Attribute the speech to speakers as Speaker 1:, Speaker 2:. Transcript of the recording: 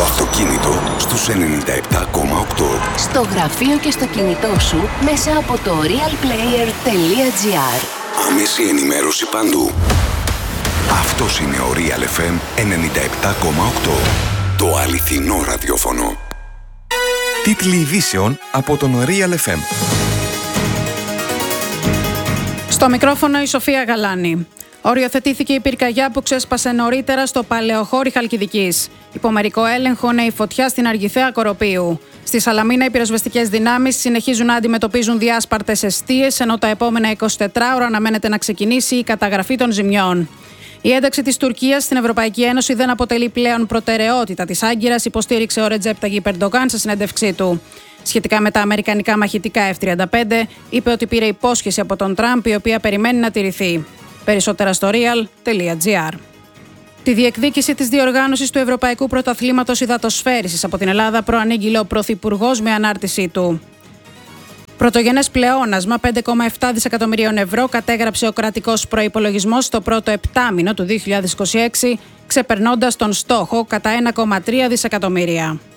Speaker 1: αυτοκίνητο στους 97,8.
Speaker 2: Στο γραφείο και στο κινητό σου μέσα από το realplayer.gr.
Speaker 1: Άμεση ενημέρωση παντού. Αυτός είναι ο Real FM 97,8. Το αληθινό ραδιόφωνο.
Speaker 3: Τίτλοι ειδήσεων από τον Real FM.
Speaker 4: Στο μικρόφωνο η Σοφία Γαλάνη. Οριοθετήθηκε η πυρκαγιά που ξέσπασε νωρίτερα στο Παλαιοχώρι Χαλκιδικής. Υπό μερικό έλεγχο είναι η φωτιά στην Αργιθέα Κοροπίου. Στη Σαλαμίνα οι πυροσβεστικές δυνάμεις συνεχίζουν να αντιμετωπίζουν διάσπαρτες εστίες, ενώ τα επόμενα 24 ώρα αναμένεται να ξεκινήσει η καταγραφή των ζημιών. Η ένταξη της Τουρκίας στην Ευρωπαϊκή Ένωση δεν αποτελεί πλέον προτεραιότητα της Άγκυρας, υποστήριξε ο Ρετζέπ Ταγιπ Ερντογάν σε συνέντευξή του. Σχετικά με τα αμερικανικά μαχητικά F-35, είπε ότι πήρε υπόσχεση από τον Τραμπ, η οποία περιμένει να τηρηθεί. Περισσότερα στο real.gr. Τη διεκδίκηση της διοργάνωσης του Ευρωπαϊκού Πρωταθλήματος Υδατοσφαίρισης από την Ελλάδα προανήγγειλε ο Πρωθυπουργός με ανάρτησή του. Πρωτογενές πλεόνασμα 5,7 δισεκατομμυρίων ευρώ κατέγραψε ο κρατικός προϋπολογισμός στο πρώτο επτάμηνο του 2026, ξεπερνώντας τον στόχο κατά 1,3 δισεκατομμύρια.